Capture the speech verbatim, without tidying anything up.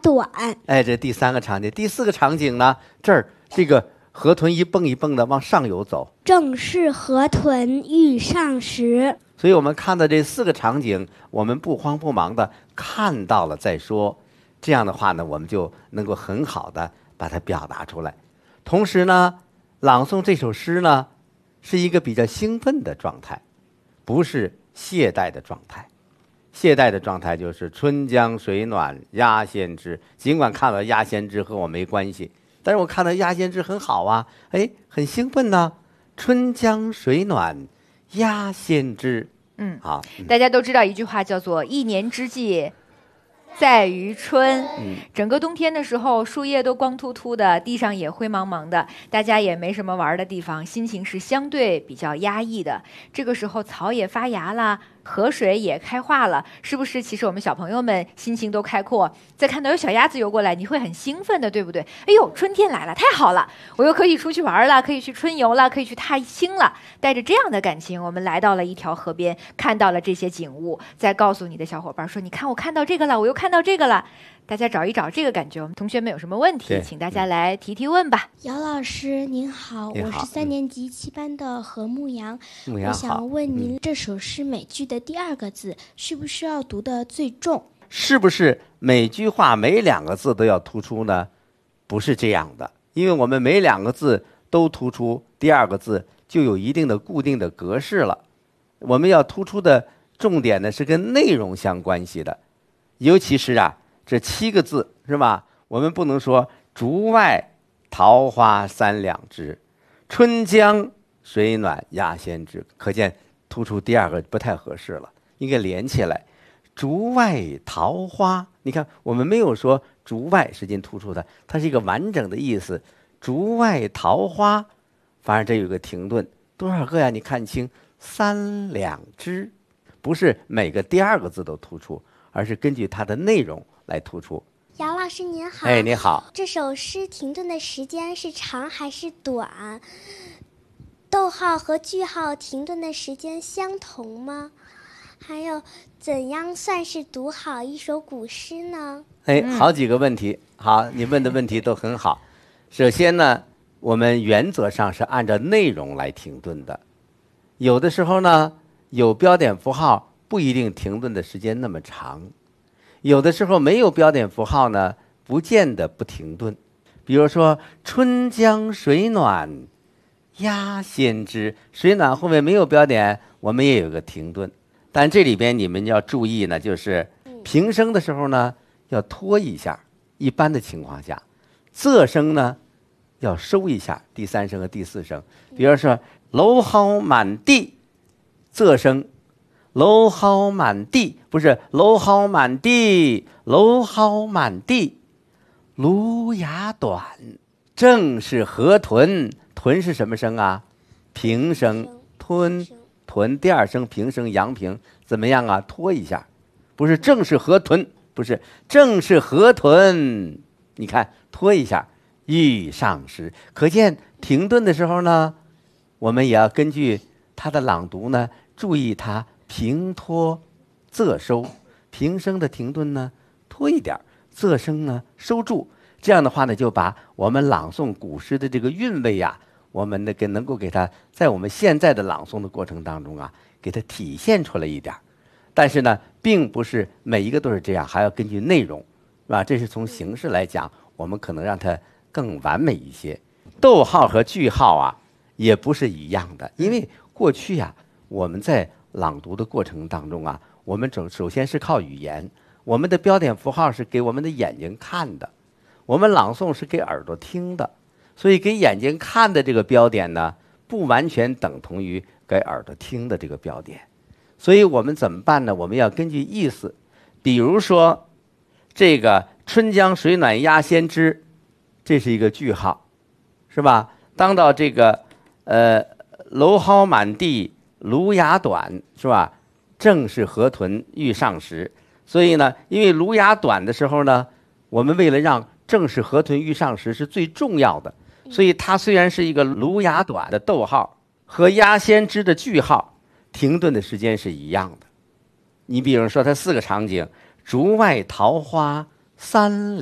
短。 哎，这第三个场景。第四个场景呢，这儿这个河豚一蹦一蹦的往上游走， 正是河豚欲上时。 所以我们看到这四个场景，我们不慌不忙的看到了再说，这样的话呢，我们就能够很好的把它表达出来。同时呢，朗诵这首诗呢，是一个比较兴奋的状态，不是懈怠的状态。懈怠的状态就是春江水暖鸭先知，尽管看到鸭先知和我没关系，但是我看到鸭先知很好啊，哎，很兴奋呢。春江水暖鸭先知。 嗯， 好， 大家都知道一句话叫做一年之计在于春。 嗯， 整个冬天的时候，树叶都光秃秃的，地上也灰茫茫的，大家也没什么玩的地方，心情是相对比较压抑的。这个时候草也发芽了，河水也开化了，是不是其实我们小朋友们心情都开阔，再看到有小鸭子游过来，你会很兴奋的，对不对？哎呦，春天来了，太好了，我又可以出去玩了，可以去春游了，可以去踏青了。带着这样的感情，我们来到了一条河边，看到了这些景物，再告诉你的小伙伴说，你看我看到这个了，我又看到这个了。大家找一找这个感觉，我们同学们有什么问题，请大家来提提问吧。 姚老师您好， 您好我是三年级七班的何牧阳。 牧羊好。 我想问您，这首诗每句的第二个字是不是要读的最重？ 是不是每句话每两个字都要突出呢？不是这样的，因为我们每两个字都突出，第二个字就有一定的固定的格式了。我们要突出的重点呢是跟内容相关系的，尤其是啊这七个字是吧？我们不能说竹外桃花三两枝，春江水暖鸭先知，可见突出第二个不太合适了，应该连起来。竹外桃花，你看我们没有说竹外是进突出的，它是一个完整的意思。竹外桃花，反而这有个停顿，多少个呀？你看清，三两枝，不是每个第二个字都突出，而是根据它的内容来突出。 姚老师您好。 哎，你好。 这首诗停顿的时间是长还是短？逗号和句号停顿的时间相同吗？还有，怎样算是读好一首古诗呢？ 哎，好几个问题，好，你问的问题都很好。首先呢，我们原则上是按照内容来停顿的，有的时候呢，有标点符号不一定停顿的时间那么长，有的时候没有标点符号呢，不见得不停顿。比如说春江水暖鸭先知，水暖后面没有标点，我们也有个停顿。但这里边你们要注意呢，就是平声的时候呢要拖一下，一般的情况下，仄声呢要收一下，第三声和第四声。比如说蒌蒿满地，仄声，蒌蒿满地，不是蒌蒿满地，蒌蒿满地，芦芽短，正是河豚，豚是什么声啊？平声，吞。豚第二声平声阳平，怎么样啊？拖一下，不是正是河豚，不是正是河豚，你看拖一下，欲上时。可见停顿的时候呢，我们也要根据它的朗读呢，注意它平拖仄收，平声的停顿呢拖一点，仄声呢收住。这样的话呢，就把我们朗诵古诗的这个韵味呀、啊。我们那个能够给它在我们现在的朗诵的过程当中啊，给它体现出来一点。但是呢，并不是每一个都是这样，还要根据内容，是吧？这是从形式来讲，我们可能让它更完美一些。逗号和句号啊，也不是一样的，因为过去啊，我们在朗读的过程当中啊，我们首首先是靠语言，我们的标点符号是给我们的眼睛看的，我们朗诵是给耳朵听的。所以给眼睛看的这个标点呢，不完全等同于给耳朵听的这个标点。所以我们怎么办呢？我们要根据意思，比如说这个春江水暖鸭先知，这是一个句号，是吧？当到这个呃蒌蒿满地芦芽短，是吧？正是河豚欲上时。所以呢，因为芦芽短的时候呢，我们为了让正是河豚欲上时是最重要的，所以它虽然是一个芦芽短的逗号，和鸭先知的句号停顿的时间是一样的。你比如说它四个场景，竹外桃花三